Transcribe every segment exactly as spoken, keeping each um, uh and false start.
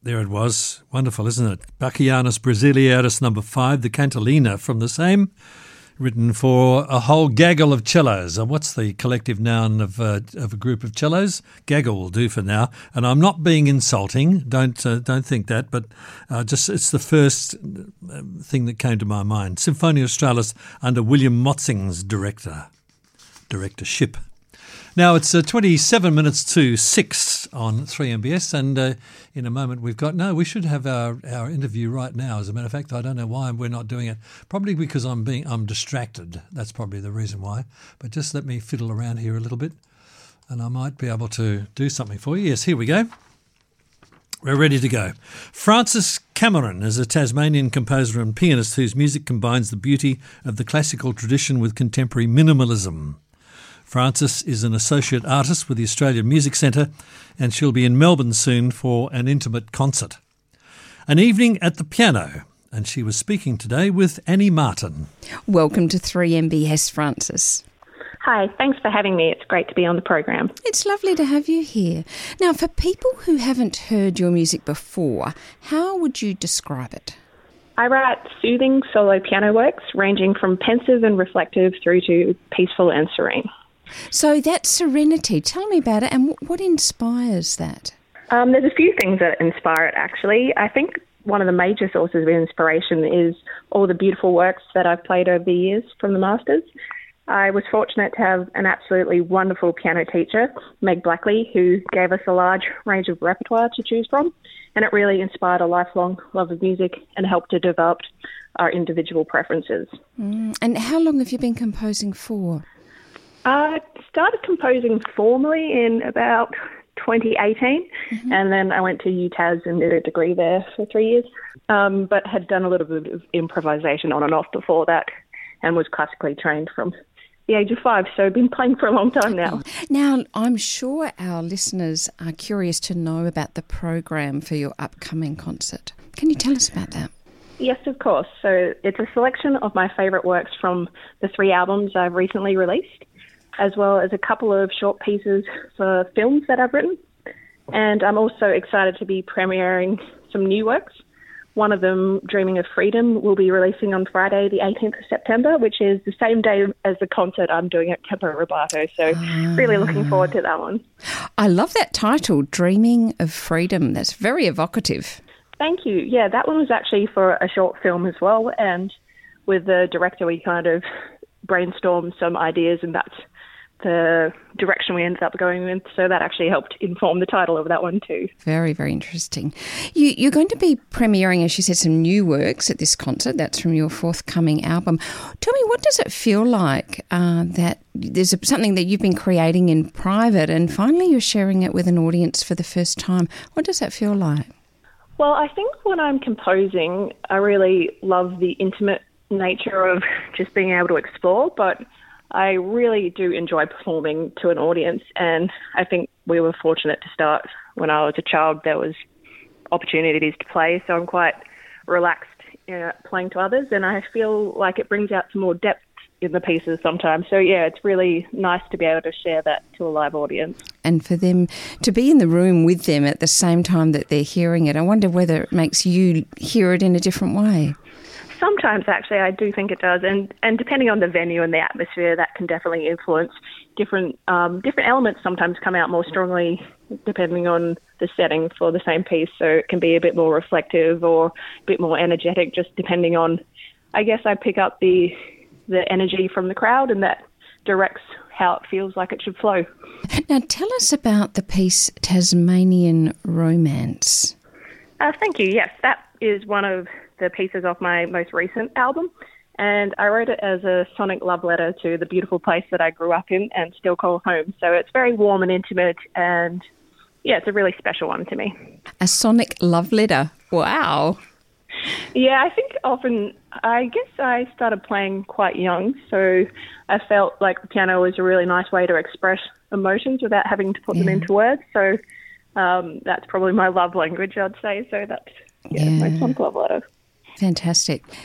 There it was. Wonderful, isn't it? Bachianus Brasiliaris number five, the Cantilena from the same, written for a whole gaggle of cellos. And what's the collective noun of uh, of a group of cellos? Gaggle will do for now. And I'm not being insulting. Don't uh, don't think that. But uh, just it's the first thing that came to my mind. Symphonia Australis under William Motzing's director directorship. Now it's uh, twenty-seven minutes to six on three M B S, and uh, in a moment we've got, no, we should have our, our interview right now. As a matter of fact, I don't know why we're not doing it. Probably because I'm being I'm distracted. That's probably the reason why. But just let me fiddle around here a little bit, and I might be able to do something for you. Yes, here we go. We're ready to go. Francis Cameron is a Tasmanian composer and pianist whose music combines the beauty of the classical tradition with contemporary minimalism. Frances is an associate artist with the Australian Music Centre, and she'll be in Melbourne soon for an intimate concert. An evening at the piano, and she was speaking today with Annie Martin. Welcome to three M B S, Frances. Hi, thanks for having me. It's great to be on the program. It's lovely to have you here. Now, for people who haven't heard your music before, how would you describe it? I write soothing solo piano works ranging from pensive and reflective through to peaceful and serene. So that serenity, tell me about it, and what inspires that? Um, there's a few things that inspire it, actually. I think one of the major sources of inspiration is all the beautiful works that I've played over the years from the Masters. I was fortunate to have an absolutely wonderful piano teacher, Meg Blackley, who gave us a large range of repertoire to choose from, and it really inspired a lifelong love of music and helped to develop our individual preferences. Mm, and how long have you been composing for? I started composing formally in about twenty eighteen, mm-hmm. and then I went to U T A S and did a degree there for three years, um, but had done a little bit of improvisation on and off before that and was classically trained from the age of five, so I've been playing for a long time now. Now, I'm sure our listeners are curious to know about the program for your upcoming concert. Can you tell us about that? Yes, of course. So it's a selection of my favourite works from the three albums I've recently released, as well as a couple of short pieces for films that I've written. And I'm also excited to be premiering some new works. One of them, Dreaming of Freedom, will be releasing on Friday the eighteenth of September, which is the same day as the concert I'm doing at Campo Robato. So ah. really looking forward to that one. I love that title, Dreaming of Freedom. That's very evocative. Thank you. Yeah, that one was actually for a short film as well. And with the director, we kind of brainstormed some ideas, and that's the direction we ended up going with, so that actually helped inform the title of that one too. Very, very interesting. You, you're going to be premiering, as you said, some new works at this concert. That's from your forthcoming album. Tell me, what does it feel like uh, that there's a, something that you've been creating in private and finally you're sharing it with an audience for the first time? What does that feel like? Well, I think when I'm composing, I really love the intimate nature of just being able to explore, but I really do enjoy performing to an audience, and I think we were fortunate to start when I was a child. There was opportunities to play, so I'm quite relaxed uh, playing to others, and I feel like it brings out some more depth in the pieces sometimes. So yeah, it's really nice to be able to share that to a live audience. And for them to be in the room with them at the same time that they're hearing it, I wonder whether it makes you hear it in a different way. Sometimes, actually, I do think it does, and and depending on the venue and the atmosphere, that can definitely influence different um, different elements. Sometimes come out more strongly depending on the setting for the same piece, so it can be a bit more reflective or a bit more energetic, just depending on. I guess I pick up the the energy from the crowd, and that directs how it feels like it should flow. Now, tell us about the piece Tasmanian Romance. Uh, thank you. Yes, that is one of the pieces off my most recent album, and I wrote it as a sonic love letter to the beautiful place that I grew up in and still call home. So it's very warm and intimate, and yeah, it's a really special one to me. A sonic love letter. Wow. Yeah, I think often, I guess I started playing quite young, so I felt like the piano was a really nice way to express emotions without having to put yeah. them into words. So um, that's probably my love language, I'd say. So that's yeah, yeah. my sonic love letter. Fantastic.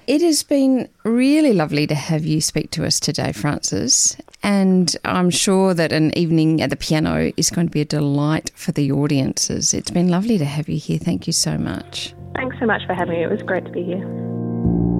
It has been really lovely to have you speak to us today, Frances, and I'm sure that an evening at the piano is going to be a delight for the audiences. It's been lovely to have you here. Thank you so much. Thanks so much for having me. It was great to be here.